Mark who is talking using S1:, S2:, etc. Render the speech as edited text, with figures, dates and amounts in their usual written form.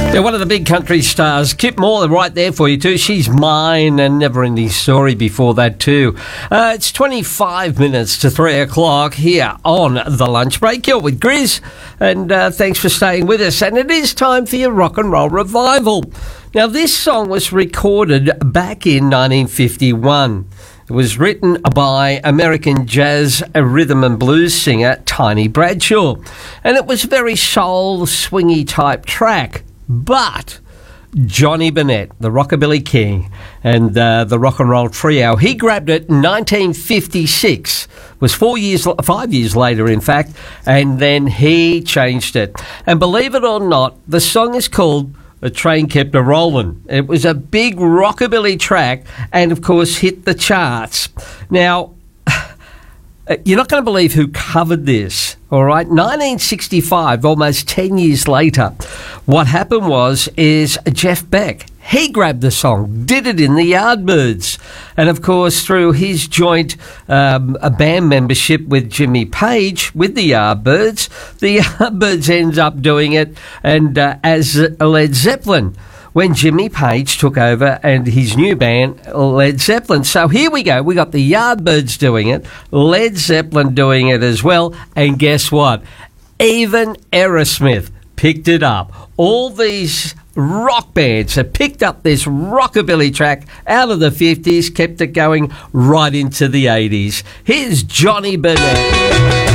S1: Yeah, one of the big country stars, Kip Moore, right there for you too. She's Mine, and Never Ending Story before that too. It's 25 minutes to 3 o'clock here on The Lunch Break. You're with Grizz, and thanks for staying with us. And it is time for your rock and roll revival. Now, this song was recorded back in 1951. It was written by American jazz rhythm and blues singer Tiny Bradshaw, and it was a very soul, swingy type track. But Johnny Burnett, the Rockabilly King, and the Rock and Roll Trio, he grabbed it in 1956. It was 5 years later, in fact, and then he changed it. And believe it or not, the song is called "The Train Kept a Rollin'." It was a big rockabilly track, and of course hit the charts. Now, you're not going to believe who covered this, all right? 1965, almost 10 years later, what happened is Jeff Beck, he grabbed the song, did it in the Yardbirds. And, of course, through his joint a band membership with Jimmy Page with the Yardbirds, the Yardbirds ends up doing it and as Led Zeppelin, when Jimmy Page took over and his new band, Led Zeppelin. So here we go. We got the Yardbirds doing it, Led Zeppelin doing it as well, and guess what? Even Aerosmith picked it up. All these rock bands have picked up this rockabilly track out of the 50s, kept it going right into the 80s. Here's Johnny Burnett.